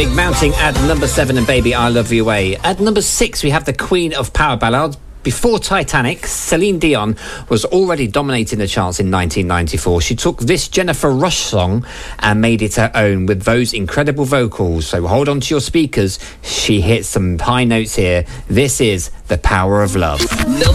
Big Mounting at number 7 and Baby I Love You Way. At number 6 we have the Queen of Power Ballads. Before Titanic, Celine Dion was already dominating the charts in 1994. She took this Jennifer Rush song and made it her own with those incredible vocals. So hold on to your speakers. She hits some high notes here. This is The Power of Love.